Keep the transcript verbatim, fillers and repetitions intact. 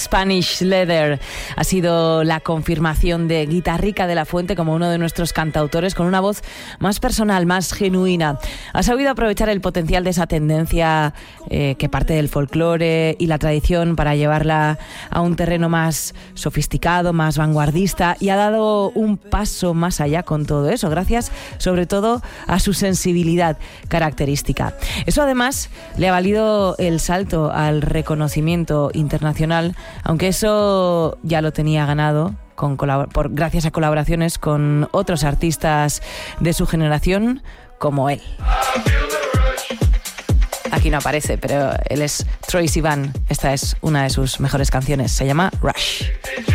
Spanish Leather ha sido la confirmación de Guitarrica de la Fuente como uno de nuestros cantautores con una voz más personal, más genuina. Ha sabido aprovechar el potencial de esa tendencia eh, que parte del folclore y la tradición para llevarla a un terreno más sofisticado, más vanguardista, y ha dado un paso más allá con todo eso, gracias sobre todo a su sensibilidad característica. Eso además le ha valido el salto al reconocimiento internacional, aunque eso ya lo tenía ganado con colabor- por, gracias a colaboraciones con otros artistas de su generación como él. Aquí no aparece, pero él es Troye Sivan. Esta es una de sus mejores canciones, se llama Rush.